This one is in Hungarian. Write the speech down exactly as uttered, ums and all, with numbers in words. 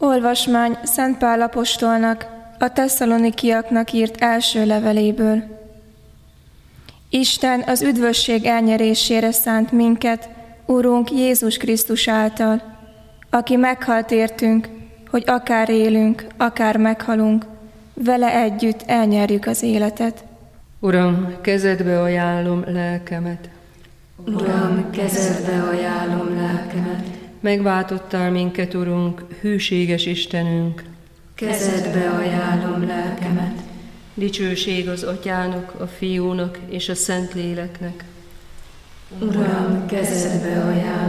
Olvasmány Szent Pál apostolnak a tesszalonikiaknak írt első leveléből. Isten az üdvösség elnyerésére szánt minket, Urunk Jézus Krisztus által, aki meghalt értünk, hogy akár élünk, akár meghalunk, vele együtt elnyerjük az életet. Uram, kezedbe ajánlom lelkemet. Uram, kezedbe ajánlom lelkemet. Megváltottál minket, Urunk, hűséges Istenünk. Kezedbe ajánlom lelkemet. Dicsőség az Atyának, a Fiúnak és a Szentléleknek. Uram, kezedbe ajánlom